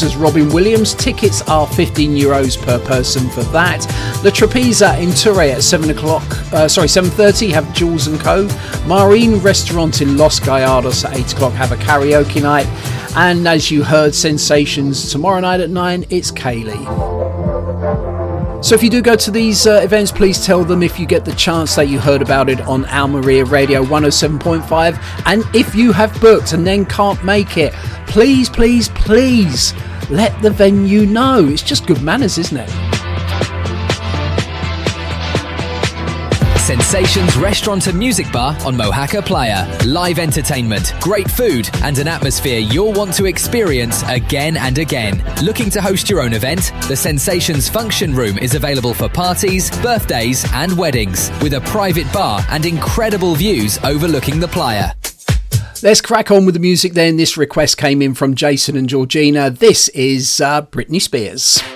as Robin Williams. Tickets are €15 per person for that. The Trapeza in Touré at 7:30 have Jules & Co. Marine Restaurant in Los Gallardos at 8 o'clock have a karaoke night. And as you heard, Sensations tomorrow night at 9, it's Kaylee. So if you do go to these events, please tell them if you get the chance that you heard about it on Almeria Radio 107.5. And if you have booked and then can't make it, please, please, please let the venue know. It's just good manners, isn't it? Sensations Restaurant and Music Bar on Mojaca Playa. Live entertainment, great food, and an atmosphere you'll want to experience again and again. Looking to host your own event? The Sensations Function Room is available for parties, birthdays, and weddings, with a private bar and incredible views overlooking the playa. Let's crack on with the music then. This request came in from Jason and Georgina. This is Britney Spears.